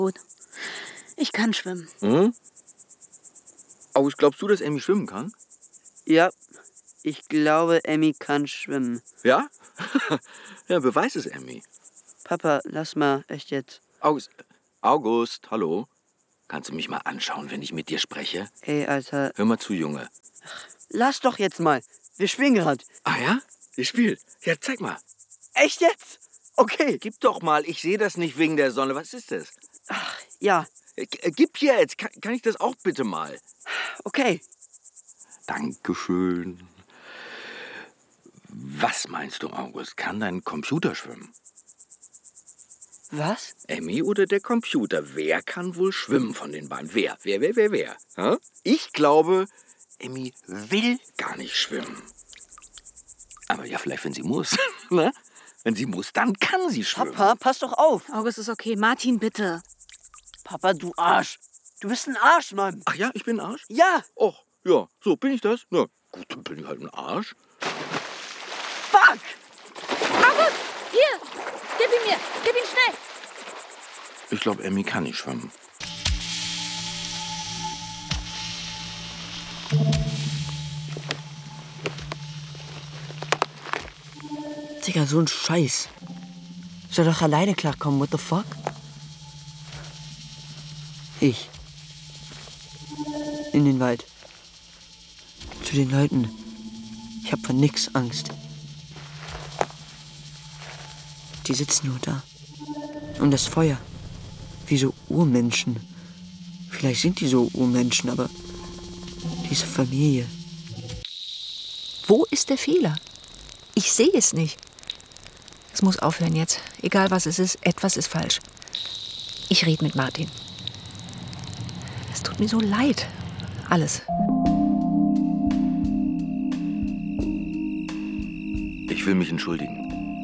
Gut. Ich kann schwimmen. Hm? August, glaubst du, dass Emmy schwimmen kann? Ja, ich glaube, Emmy kann schwimmen. Ja? Ja, beweis es, Emmy. Papa, lass mal, echt jetzt. August, hallo? Kannst du mich mal anschauen, wenn ich mit dir spreche? Ey, Alter. Hör mal zu, Junge. Lass doch jetzt mal. Wir spielen gerade. Ah ja? Ihr spielt? Ja, zeig mal. Echt jetzt? Okay. Gib doch mal, ich sehe das nicht wegen der Sonne. Was ist das? Ach, ja. Gib hier jetzt. Kann ich das auch bitte mal? Okay. Dankeschön. Was meinst du, August? Kann dein Computer schwimmen? Was? Emmy oder der Computer? Wer kann wohl schwimmen von den beiden? Wer? Wer? Ich glaube, Emmy will gar nicht schwimmen. Aber ja, vielleicht, wenn sie muss. Ne? Wenn sie muss, dann kann sie schwimmen. Papa, pass doch auf. August ist okay. Martin, bitte. Papa, du Arsch. Du bist ein Arsch, Mann. Ach ja, ich bin ein Arsch? Ja. Och, ja, so, bin ich das? Na gut, dann bin ich halt ein Arsch. Fuck. August, hier. Gib ihn mir. Gib ihn schnell. Ich glaube, Emmy kann nicht schwimmen. Digga, so ein Scheiß. Soll doch alleine klarkommen, what the fuck? Ich. In den Wald. Zu den Leuten. Ich hab vor nix Angst. Die sitzen nur da. Und das Feuer. Wie so Urmenschen. Vielleicht sind die so Urmenschen, aber diese Familie. Wo ist der Fehler? Ich sehe es nicht. Es muss aufhören jetzt. Egal was es ist, etwas ist falsch. Ich rede mit Martin. Es tut mir so leid. Alles. Ich will mich entschuldigen.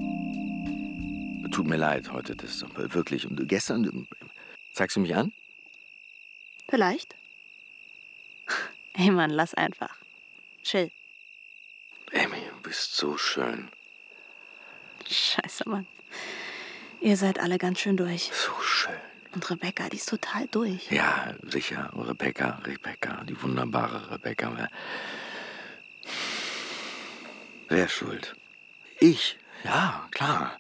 Tut mir leid heute, das wirklich. Und gestern, zeigst du mich an? Vielleicht. Ey, Mann, lass einfach. Chill. Emmy, du bist so schön. Scheiße, Mann. Ihr seid alle ganz schön durch. So schön. Und Rebecca, die ist total durch. Ja, sicher. Rebecca, die wunderbare Rebecca. Wer ist schuld? Ich? Ja, klar.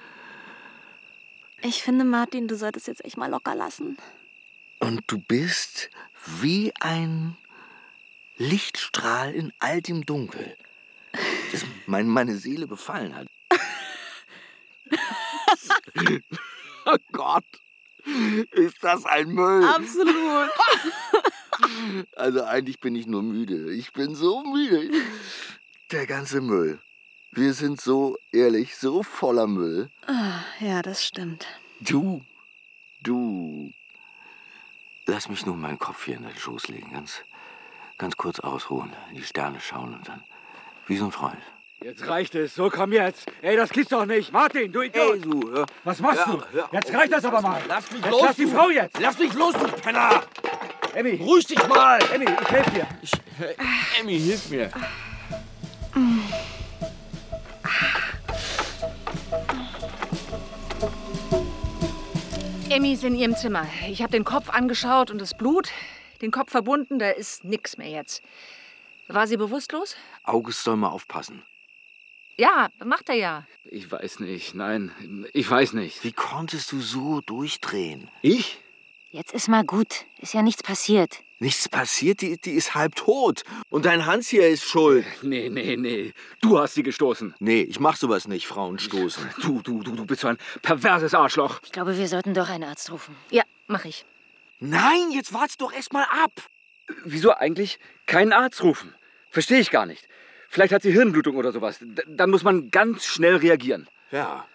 Ich finde, Martin, du solltest jetzt echt mal locker lassen. Und du bist wie ein Lichtstrahl in all dem Dunkel, das meine Seele befallen hat. Oh Gott, ist das ein Müll? Absolut. Also eigentlich bin ich nur müde. Ich bin so müde. Der ganze Müll. Wir sind so ehrlich, so voller Müll. Ja, das stimmt. Du. Lass mich nur meinen Kopf hier in den Schoß legen. Ganz kurz ausruhen, in die Sterne schauen und dann wie so ein Freund. Jetzt reicht es. So, komm jetzt. Ey, das gibt's doch nicht. Martin, du Idiot. Ey, du, hör. Was machst du? Jetzt reicht das aber mal. Lass mich Jetzt los. lass die Frau jetzt. Lass mich los, du Penner. Emmy. Ruhig dich mal. Emmy, ich helfe dir. Emmy, hilf mir. Emmy ist in ihrem Zimmer. Ich habe den Kopf angeschaut und das Blut. Den Kopf verbunden, da ist nix mehr jetzt. War sie bewusstlos? August soll mal aufpassen. Ja, macht er ja. Ich weiß nicht. Nein, ich weiß nicht. Wie konntest du so durchdrehen? Ich? Jetzt ist mal gut. Ist ja nichts passiert. Nichts passiert, die ist halb tot. Und dein Hans hier ist schuld. Nee. Du hast sie gestoßen. Nee, ich mach sowas nicht, Frauen stoßen. Du bist so ein perverses Arschloch. Ich glaube, wir sollten doch einen Arzt rufen. Ja, mach ich. Nein, jetzt wart's doch erst mal ab. Wieso eigentlich keinen Arzt rufen? Verstehe ich gar nicht. Vielleicht hat sie Hirnblutung oder sowas. Dann muss man ganz schnell reagieren. Ja.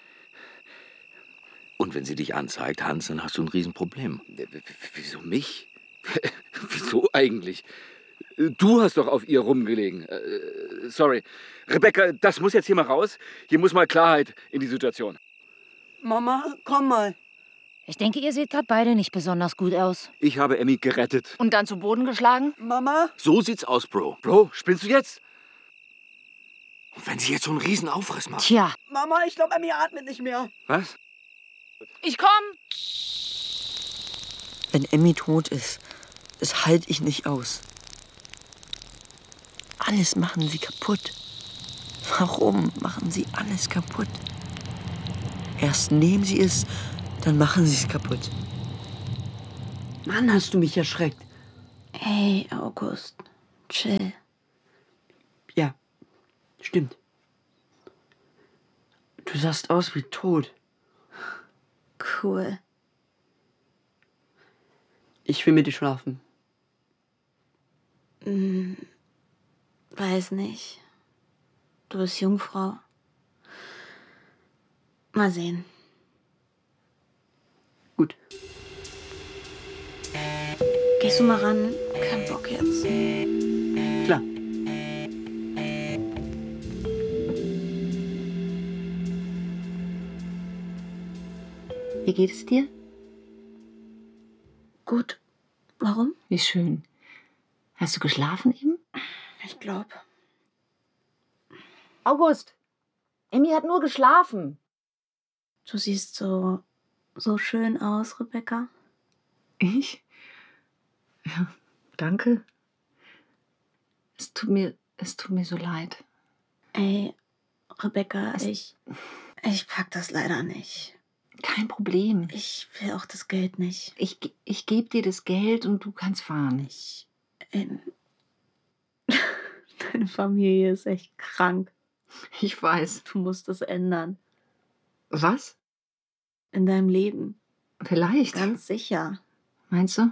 Und wenn sie dich anzeigt, Hans, dann hast du ein Riesenproblem. Wieso mich? Wieso eigentlich? Du hast doch auf ihr rumgelegen. Sorry. Rebecca, das muss jetzt hier mal raus. Hier muss mal Klarheit in die Situation. Mama, komm mal. Ich denke, ihr seht gerade beide nicht besonders gut aus. Ich habe Emmy gerettet. Und dann zu Boden geschlagen? Mama? So sieht's aus, Bro. Bro, spinnst du jetzt? Und wenn sie jetzt so einen Riesenaufriss macht. Tja, Mama, ich glaube, Emmy atmet nicht mehr. Was? Ich komm! Wenn Emmy tot ist, das halte ich nicht aus. Alles machen sie kaputt. Warum machen sie alles kaputt? Erst nehmen sie es, dann machen sie es kaputt. Mann, hast du mich erschreckt. Hey, August, chill. Ja, stimmt. Du sahst aus wie tot. Cool. Ich will mit dir schlafen. Weiß nicht. Du bist Jungfrau. Mal sehen. Gut. Gehst du mal ran? Kein Bock jetzt. Klar. Wie geht es dir? Gut. Warum? Wie schön. Hast du geschlafen eben? Ich glaube. August, Emmy hat nur geschlafen. Du siehst so schön aus, Rebecca. Ich? Ja, danke. Es tut mir so leid. Ey, Rebecca, ich pack das leider nicht. Kein Problem. Ich will auch das Geld nicht. Ich gebe dir das Geld und du kannst fahren. Deine Familie ist echt krank. Ich weiß. Du musst das ändern. Was? In deinem Leben. Vielleicht. Ganz sicher. Meinst du?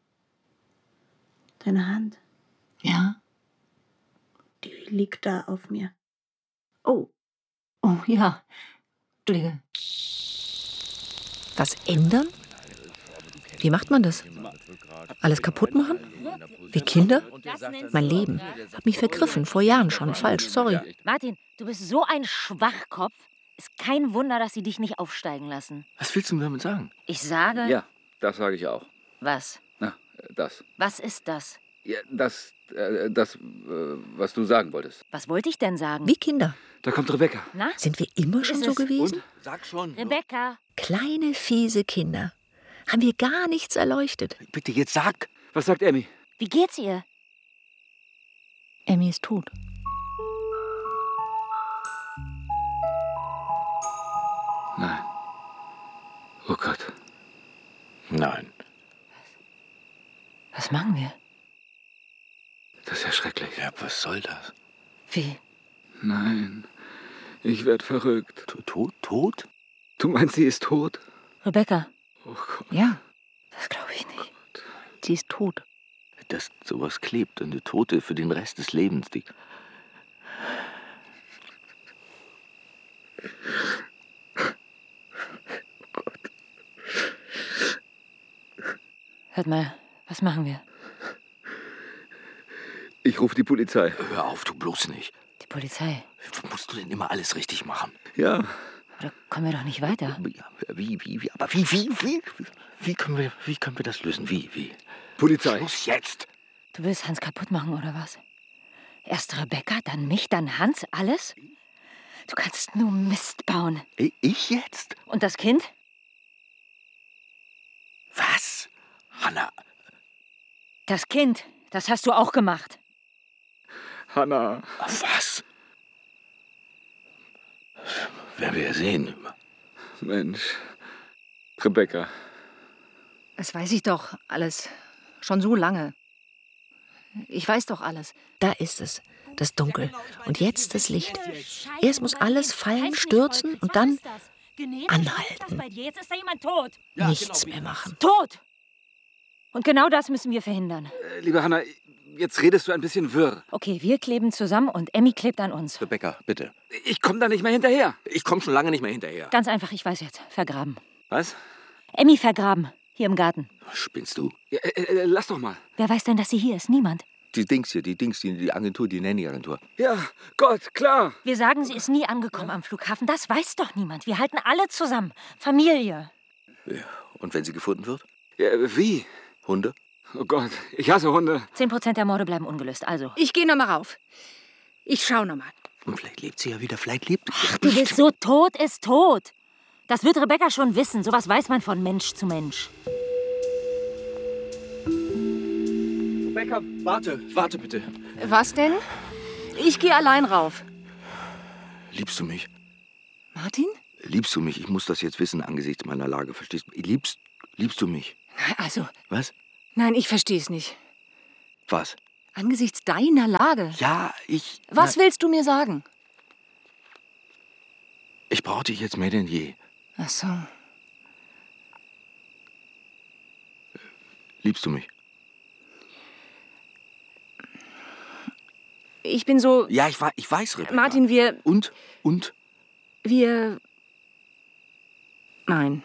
Deine Hand, Ja. die liegt da auf mir. Oh. Oh, ja. Entschuldige. Was ändern? Wie macht man das? Alles kaputt machen? Wie Kinder? Mein Leben. Hab mich vergriffen, vor Jahren schon. Falsch, sorry. Martin, du bist so ein Schwachkopf. Ist kein Wunder, dass sie dich nicht aufsteigen lassen. Was willst du mir damit sagen? Ich sage... Ja, das sage ich auch. Was? Na, das. Was ist das? Ja, was du sagen wolltest. Was wollte ich denn sagen? Wie Kinder. Da kommt Rebecca. Na? Sind wir immer schon Ist so es- gewesen? Sag schon. Rebecca. Kleine, fiese Kinder. Haben wir gar nichts erleuchtet. Bitte, jetzt sag. Was sagt Emmy? Wie geht's ihr? Emmy ist tot. Nein. Oh Gott. Nein. Was machen wir? Das ist ja schrecklich. Ja, was soll das? Wie? Nein. Ich werd verrückt. Tot? Du meinst, sie ist tot? Rebecca. Oh Gott. Ja, Das glaube ich nicht. sie ist tot. Dass sowas klebt, eine Tote für den Rest des Lebens. Die Hört mal, was machen wir? Ich rufe die Polizei. Hör auf, du bloß nicht. Die Polizei. Musst du denn immer alles richtig machen? Ja. Oder kommen wir doch nicht weiter? Wie können wir das lösen? Wie? Polizei. Schluss jetzt! Du willst Hans kaputt machen, oder was? Erst Rebecca, dann mich, dann Hans, alles? Du kannst nur Mist bauen. Ich jetzt? Und das Kind? Was? Hanna, Das Kind, das hast du auch gemacht. Hanna. was? Werden wir ja sehen. Mensch. Rebecca. Das weiß ich doch alles. Schon so lange. Ich weiß doch alles. Da ist es, das Dunkel. Und jetzt das Licht. Erst muss alles fallen, stürzen und dann anhalten. Jetzt ist da jemand tot. Nichts mehr machen. Tot! Und genau das müssen wir verhindern. Liebe Hanna, jetzt redest du ein bisschen wirr. Okay, wir kleben zusammen und Emmy klebt an uns. Rebecca, bitte. Ich komme da nicht mehr hinterher. Ich komme schon lange nicht mehr hinterher. Ganz einfach, ich weiß jetzt. Vergraben. Was? Emmy vergraben. Hier im Garten. Spinnst du? Ja, lass doch mal. Wer weiß denn, dass sie hier ist? Niemand. Die Agentur, die Nanny-Agentur. Ja, Gott, klar. Wir sagen, sie ist nie angekommen am Flughafen. Das weiß doch niemand. Wir halten alle zusammen. Familie. Ja. Und wenn sie gefunden wird? Ja, wie? Hunde? Oh Gott, ich hasse Hunde. 10% der Morde bleiben ungelöst. Also. Ich gehe noch mal rauf. Ich schau noch mal. Und vielleicht lebt sie ja wieder, vielleicht lebt sie. Ach, du bist so tot, ist tot. Das wird Rebecca schon wissen. Sowas weiß man von Mensch zu Mensch. Rebecca, warte bitte. Was denn? Ich gehe allein rauf. Liebst du mich? Martin? Liebst du mich? Ich muss das jetzt wissen angesichts meiner Lage. Verstehst du? Liebst du mich? Also, Was? nein, ich verstehe es nicht. Was? Angesichts deiner Lage. Ja, Was willst du mir sagen? Ich brauche dich jetzt mehr denn je. Ach so. Liebst du mich? Ich bin so... Ja, ich weiß, Rebecca. Martin, wir... Und? Wir... Nein.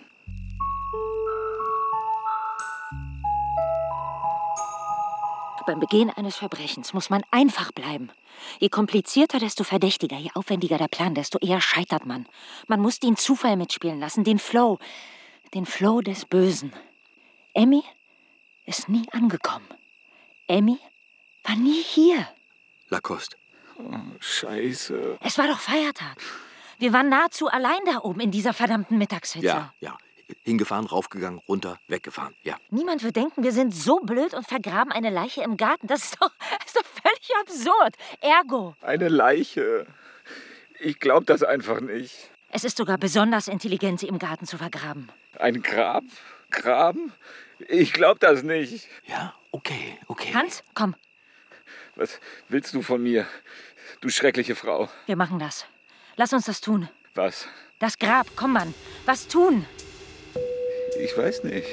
Beim Begehen eines Verbrechens muss man einfach bleiben. Je komplizierter, desto verdächtiger. Je aufwendiger der Plan, desto eher scheitert man. Man muss den Zufall mitspielen lassen, den Flow. Den Flow des Bösen. Emmy ist nie angekommen. Emmy war nie hier. Lacoste. Oh, Scheiße. Es war doch Feiertag. Wir waren nahezu allein da oben in dieser verdammten Mittagshitze. Ja. Hingefahren, raufgegangen, runter, weggefahren. Ja. Niemand wird denken, wir sind so blöd und vergraben eine Leiche im Garten. Das ist doch völlig absurd. Ergo. Eine Leiche. Ich glaube das einfach nicht. Es ist sogar besonders intelligent, sie im Garten zu vergraben. Ein Grab? Graben? Ich glaube das nicht. Ja, okay. Hans, komm, Was willst du von mir, du schreckliche Frau? wir machen das. Lass uns das tun. Was? Das Grab, komm, Mann. Was tun? Ich weiß nicht.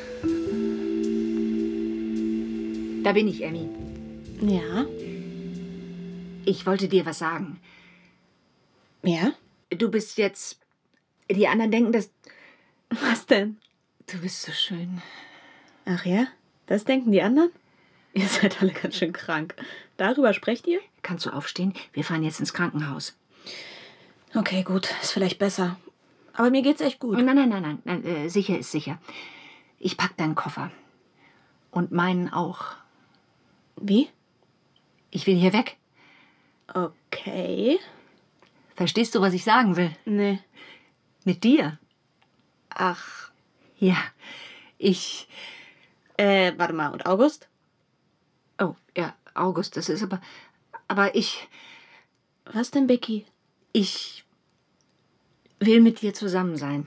Da bin ich, Emmy. Ja? Ich wollte dir was sagen. Ja? Du bist jetzt... Die anderen denken, dass... Was denn? Du bist so schön. Ach ja? Das denken die anderen? Ihr seid alle ganz schön krank. Darüber sprecht ihr? Kannst du aufstehen? Wir fahren jetzt ins Krankenhaus. Okay, gut. Ist vielleicht besser. Aber mir geht's echt gut. Nein, sicher ist sicher. Ich pack deinen Koffer. Und meinen auch. Wie? Ich will hier weg. Okay. Verstehst du, was ich sagen will? Nee. Mit dir? Ach. Ja. Ich... Warte mal. Und August? Oh, ja, August, das ist aber... Aber ich... Was denn, Becky? Ich will mit dir zusammen sein.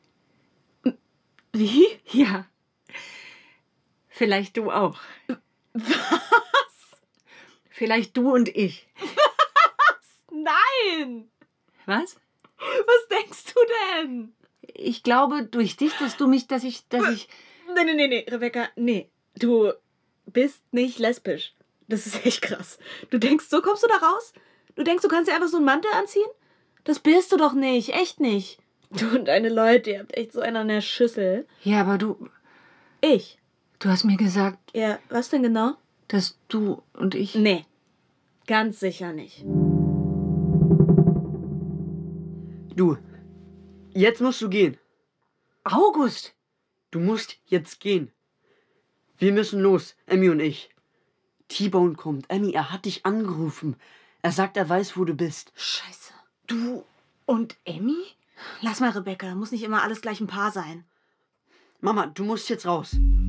Wie? Ja. Vielleicht du auch. Was? Vielleicht du und ich. Nein! Was? Was denkst du denn? Ich glaube durch dich, dass ich... Nee, Rebecca, nee. Du bist nicht lesbisch. Das ist echt krass. Du denkst, so kommst du da raus? Du denkst, du kannst dir einfach so einen Mantel anziehen? Das bist du doch nicht, echt nicht. Du und deine Leute, ihr habt echt so einen an der Schüssel. Ja, aber du Ich? hast mir gesagt, Ja, was denn genau? dass du und ich... Nee, ganz sicher nicht. Du, jetzt musst du gehen. August! Du musst jetzt gehen. Wir müssen los, Emmy und ich. T-Bone kommt. Emmy, er hat dich angerufen. Er sagt, er weiß, wo du bist. Scheiße. Du und Emmy? Lass mal, Rebecca. Muss nicht immer alles gleich ein Paar sein. Mama, du musst jetzt raus.